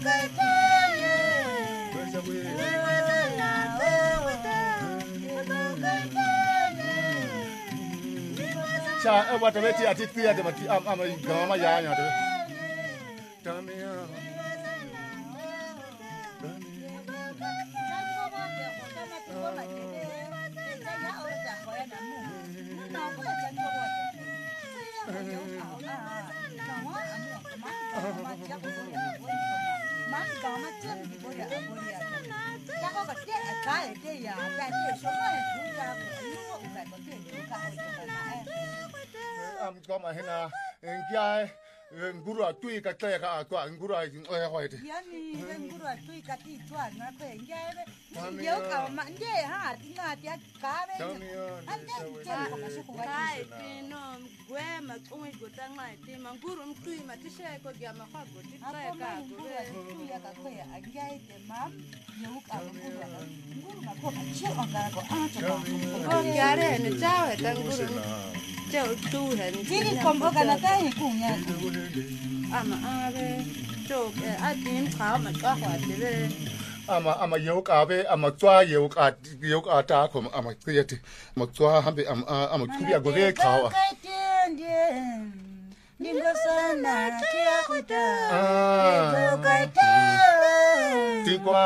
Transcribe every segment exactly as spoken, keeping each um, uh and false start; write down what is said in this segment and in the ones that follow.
Cha, what a bit at it, I'm a gamma yana. Tell me, I'm got my henna and guy. Guru tui ka tla ka kwa guru ai oi hoi de yani guru tui ka ti twa na ko ngai yo ka ma nge ha ti na ti ka be an de ti ko ma su ko ai ti no gwe ma ko ngi go ta ngai ti ma guru tui ma ti she ko ga ma kwa go ti tla ka go tu ya ka ko ya ngai de mam yo ka guru ma ko ma chi on ka ko a to ko ya re ne chao e ta guru Châu tu hình chỉ còn có cái là cái cùng nha à mà à về châu cái à tím khảo mà có quả thì về ama ama yok abe ama twa yok at yok ata ko ama kriyati ama twa hambe ama ama kubi agore kawa Ningo sana kia kuta ah kai ta ti kwa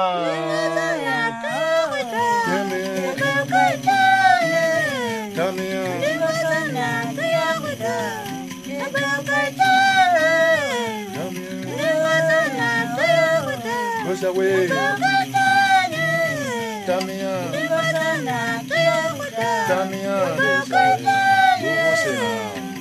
teme kai ta tame Ningo sana kia kuta kai ta tame Ningo sana kia kuta gosa we kai ta tame Ningo sana